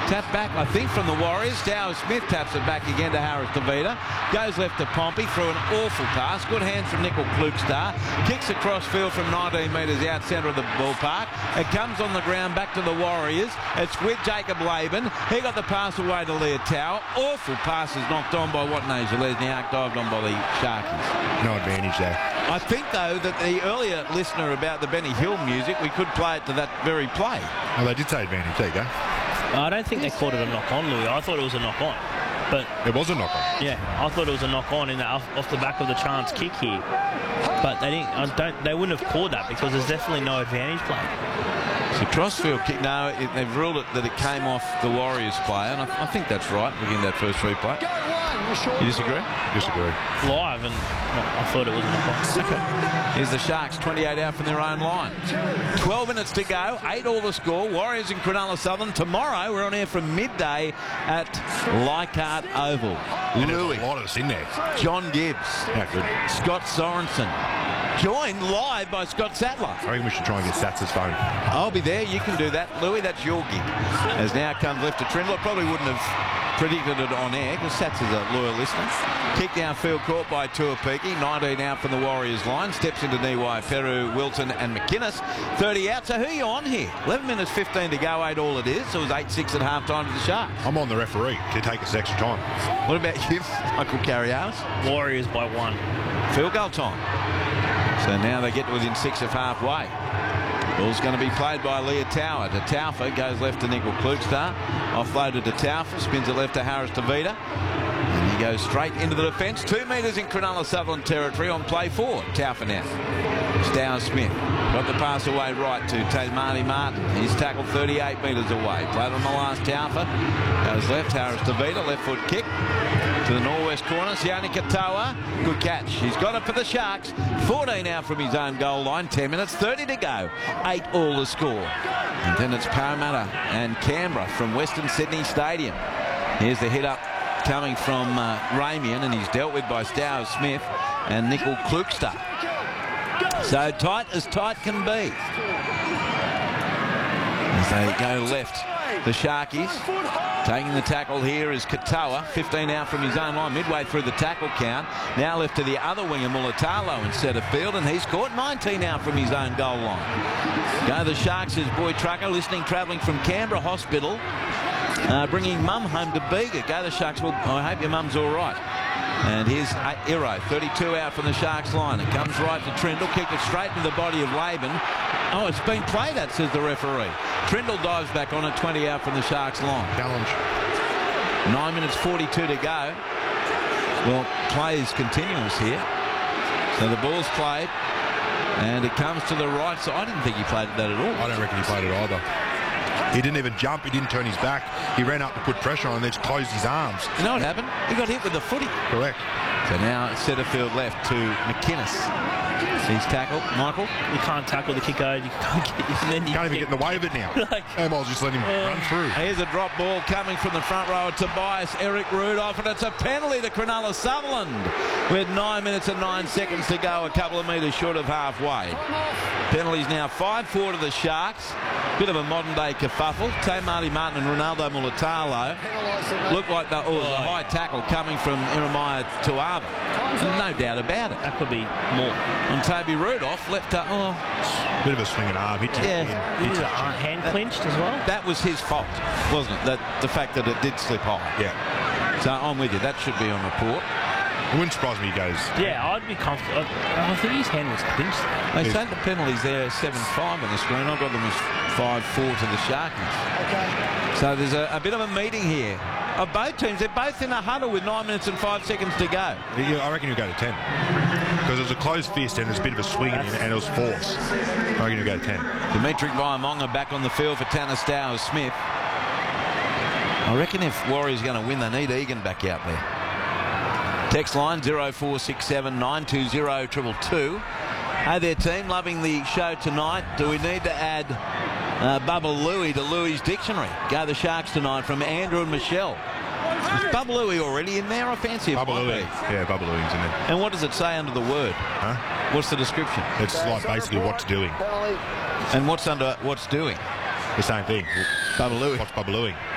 Tap back, I think, from the Warriors. Dow Smith taps it back again to Harris DeVita. Goes left to Pompey through an awful pass. Good hands from Nickel Klukstar. Kicks across field from 19 metres out centre of the ballpark. It comes on the ground back to the Warriors. It's with Jacob Laban. He got the pass away to Leotau. Awful passes knocked on by Watney Lesniak, dived on by the Sharkies. No advantage there. I think, though, that the earlier listener about the Benny Hill music, we could play it to that very play. Oh, they did say advantage. There you go. I don't think they called it a knock-on, Louis. I thought it was a knock-on. But it was a knock-on. Yeah, I thought it was a knock-on in off the back of the chance kick here. But they didn't. They wouldn't have called that because there's definitely no advantage play. So crossfield kick. No, they've ruled it that it came off the Warriors player, and I think that's right. Looking at that first replay. You disagree? Disagree. Live, and I thought it was a knock-on. Okay. Here's the Sharks, 28 out from their own line. 12 minutes to go, 8 all the score. Warriors and Cronulla Southern. Tomorrow we're on air from midday at Leichhardt Oval. And there's a lot of us in there. John Gibbs. How good. Scott Sorensen. Joined live by Scott Sattler. I reckon we should try and get Sats's phone. I'll be there. You can do that. Louis, that's your gig. As now comes left to Trindle. Probably wouldn't have predicted it on air because Sats is a loyal listener. Kick downfield caught by Tuapiki. 19 out from the Warriors line. Steps into Niwai, Peru, Wilton and McInnes. 30 out. So who are you on here? 11 minutes 15 to go. 8 all it is. So it was 8-6 at half time to the Sharks. I'm on the referee to take us extra time. What about you, Michael Carrialis? Warriors by 1. Field goal time. So now they get within 6 of halfway. Ball's going to be played by Leotau. To Taufa, goes left to Nickel Klukstar. Offloaded to Taufa, spins it left to Harris DeVita. And he goes straight into the defence. 2 metres in Cronulla Sutherland territory on play 4. Taufa now. Dow Smith. Got the pass away right to Tamati Martin. He's tackled 38 metres away. Played on the last Taufa. Goes left, Harris DeVita. Left foot kick. To the northwest corner, Sione Katoa. Good catch. He's got it for the Sharks. 14 out from his own goal line. 10 minutes, 30 to go. 8 all the score. And then it's Parramatta and Canberra from Western Sydney Stadium. Here's the hit up coming from Ramian, and he's dealt with by Dow Smith and Nickel Klukstar. So tight as tight can be. As they go left, the Sharkies. Taking the tackle here is Katoa, 15 out from his own line, midway through the tackle count. Now left to the other winger, Mulatalo, in centre field, and he's caught 19 out from his own goal line. Go the Sharks, his boy Trucker, travelling from Canberra Hospital, bringing mum home to Bega. Go the Sharks. Well, I hope your mum's all right. And here's Iro, 32 out from the Sharks line. It comes right to Trindle, kicked it straight into the body of Laban. Oh, it's been played at, says the referee. Trindle dives back on it, 20 out from the Sharks line. Challenge. 9 minutes 42 to go. Well, play is continuous here. So the ball's played, and it comes to the right side. I didn't think he played that at all. I don't reckon he played it either. He didn't even jump. He didn't turn his back. He ran up to put pressure on and then just closed his arms. You know what happened? He got hit with the footy. Correct. So now it's centre field left to McInnes. He's tackled. Michael? You can't tackle the kicker. You can't even get in the way of it now. I might just let him run through. Here's a drop ball coming from the front row of Tobias Eric Rudolph, and it's a penalty to Cronulla Sutherland with 9 minutes and 9 seconds to go, a couple of metres short of halfway. Penalties now 5-4 to the Sharks. Bit of a modern-day kerfuffle. Tamati Martin and Ronaldo Mulatalo look like a high tackle coming from Jeremiah Tuava. No doubt about it. That could be more. And Toby Rudolph left to... Bit of a swinging arm. Hand clinched as well. That was his fault, wasn't it? The fact that it did slip high. Yeah. So I'm with you. That should be on report. It wouldn't surprise me he goes. Yeah, I'd be comfortable. I think his hand was clinched. They say the penalties there 7-5 on the screen. I've got them as 5-4 to the Sharkies. Okay. So there's a bit of a meeting here of both teams. They're both in a huddle with 9 minutes and 5 seconds to go. Yeah, I reckon he'll go to 10. Because it was a closed fist and there's a bit of a swing and it was force. I reckon he'll go to 10. Dimitri Vaiamonga back on the field for Tanner Stowers Smith. I reckon if Warriors are going to win, they need Egan back out there. Text line 0467 920 222. Hey there, team. Loving the show tonight. Do we need to add Bubba Louie to Louie's dictionary? Go the Sharks tonight from Andrew and Michelle. Is Bubba Louie already in there? I fancy it. Bubba Louie. Yeah, Bubba Louie's in there. And what does it say under the word? Huh? What's the description? It's like basically what's doing. And what's under what's doing? The same thing. Bubba Louie. What's Bubba Louie?